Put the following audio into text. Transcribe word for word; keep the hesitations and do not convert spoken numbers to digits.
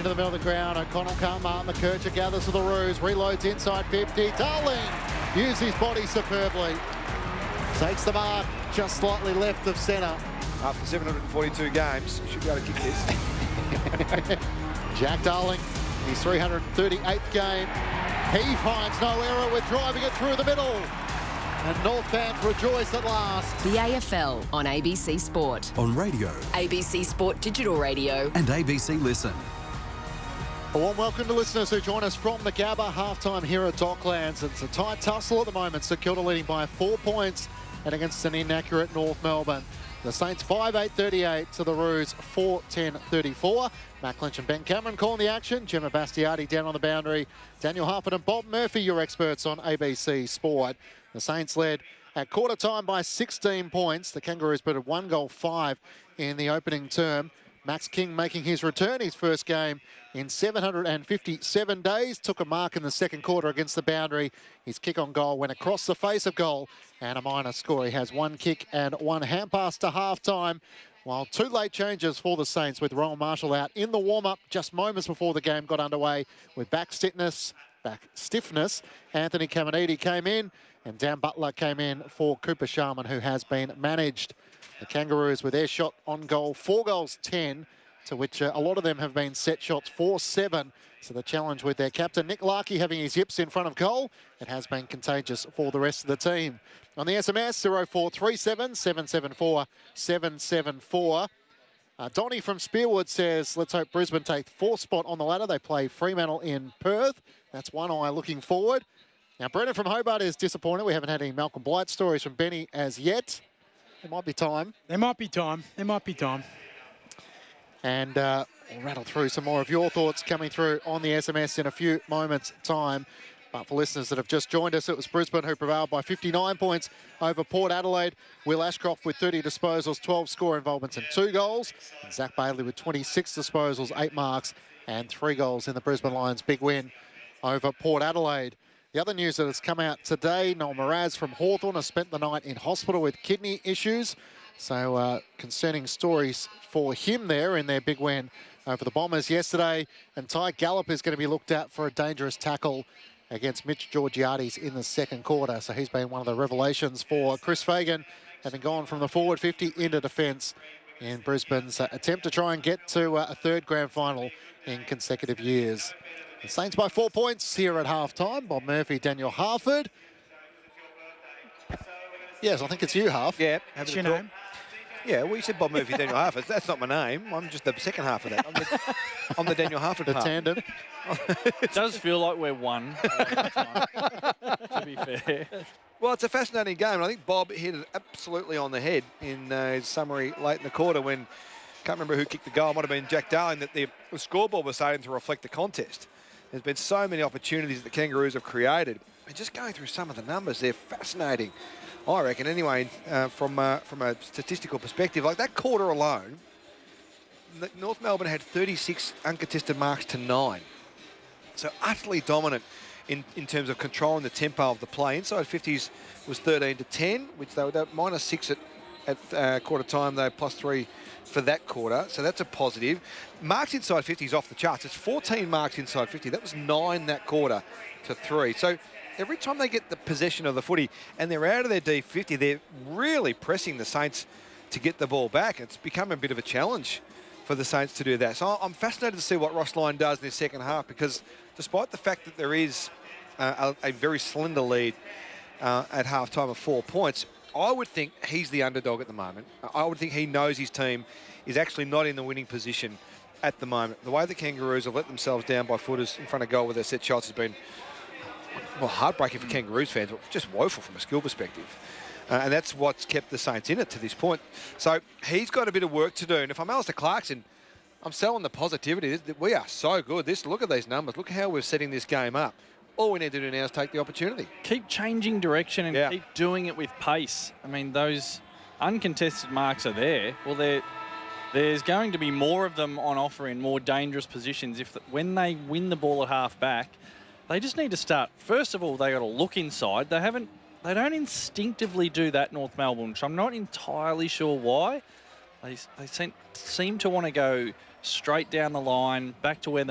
into the middle of the ground. O'Connell can't mark. McKercher gathers to the Roos, reloads inside fifty. Darling uses his body superbly. Takes the mark just slightly left of centre. After seven hundred forty-two games, should be able to kick this. Jack Darling, his three hundred thirty-eighth game. He finds no error with driving it through the middle. And North fans rejoice at last. The A F L on A B C Sport. On radio. A B C Sport Digital Radio. And A B C Listen. A warm welcome to listeners who join us from the Gabba halftime here at Docklands. It's a tight tussle at the moment. St Kilda leading by four points and against an inaccurate North Melbourne. The Saints five eight thirty-eight to the Roos four ten thirty-four. Matt Clinch and Ben Cameron calling the action. Gemma Bastiardi down on the boundary. Daniel Harford and Bob Murphy, your experts on A B C Sport. The Saints led at quarter time by sixteen points. The Kangaroos beat one goal five in the opening term. Max King making his return, his first game in seven hundred fifty-seven days. Took a mark in the second quarter against the boundary. His kick on goal went across the face of goal and a minor score. He has one kick and one hand pass to half-time. While two late changes for the Saints with Rowan Marshall out in the warm-up just moments before the game got underway with back stiffness. Back stiffness. Anthony Caminiti came in and Dan Butler came in for Cooper Sharman, who has been managed. The Kangaroos with their shot on goal, four goals, ten, to which uh, a lot of them have been set shots, four seven. So the challenge with their captain, Nick Larkey, having his yips in front of goal, it has been contagious for the rest of the team. On the S M S, zero four three seven, seven seven four, seven seven four. Uh, Donnie from Spearwood says, let's hope Brisbane take fourth spot on the ladder. They play Fremantle in Perth. That's one eye looking forward. Now, Brendan from Hobart is disappointed. We haven't had any Malcolm Blight stories from Benny as yet. There might be time. There might be time. There might be time. And uh, we'll rattle through some more of your thoughts coming through on the S M S in a few moments' time. But for listeners that have just joined us, it was Brisbane who prevailed by fifty-nine points over Port Adelaide. Will Ashcroft with thirty disposals, twelve score involvements and two goals. And Zach Bailey with twenty-six disposals, eight marks and three goals in the Brisbane Lions' big win over Port Adelaide. The other news that has come out today, Noel Moraz from Hawthorn has spent the night in hospital with kidney issues. So uh, concerning stories for him there in their big win over the Bombers yesterday. And Ty Gallop is going to be looked at for a dangerous tackle against Mitch Georgiades in the second quarter. So he's been one of the revelations for Chris Fagan, having gone from the forward fifty into defence in Brisbane's uh, attempt to try and get to uh, a third grand final in consecutive years. The Saints by four points here at half-time. Bob Murphy, Daniel Harford. Yes, I think it's you, Harf. Yeah. That's your name. Yeah, well, you said Bob Murphy, Daniel Harford. That's not my name. I'm just the second half of that. I'm the, I'm the Daniel Harford The part. tandem. It does feel like we're one, to be fair. Well, it's a fascinating game. And I think Bob hit it absolutely on the head in uh, his summary late in the quarter when, can't remember who kicked the goal, it might have been Jack Darling, that the, the scoreboard was starting to reflect the contest. There's been so many opportunities that the Kangaroos have created. And just going through some of the numbers, they're fascinating, I reckon, anyway, uh, from, uh, from a statistical perspective. Like that quarter alone, North Melbourne had thirty-six uncontested marks to nine. So utterly dominant in, in terms of controlling the tempo of the play. Inside fifties was thirteen to ten, which they were minus six at, at uh, quarter time, though, plus three for that quarter, so that's a positive. Marks inside fifty is off the charts. It's fourteen marks inside fifty. That was nine that quarter to three. So every time they get the possession of the footy and they're out of their D fifty, they're really pressing the Saints to get the ball back. It's become a bit of a challenge for the Saints to do that. So I'm fascinated to see what Ross Lyon does in his second half, because despite the fact that there is uh, a, a very slender lead uh, at half-time of four points, I would think he's the underdog at the moment. I would think he knows his team is actually not in the winning position at the moment. The way the Kangaroos have let themselves down by footers in front of goal with their set shots has been, well, heartbreaking for Kangaroos fans, but just woeful from a skill perspective. Uh, and that's what's kept the Saints in it to this point. So he's got a bit of work to do. And if I'm Alistair Clarkson, I'm selling the positivity. We are so good. This, look at these numbers. Look how we're setting this game up. All we need to do now is take the opportunity. Keep changing direction and Yeah. keep doing it with pace. I mean, those uncontested marks are there. Well, they're, there's going to be more of them on offer in more dangerous positions. If the, when they win the ball at half back, they just need to start. First of all, they got to look inside. They haven't. They don't instinctively do that, North Melbourne, which I'm not entirely sure why. They, they seem, seem to want to go straight down the line, back to where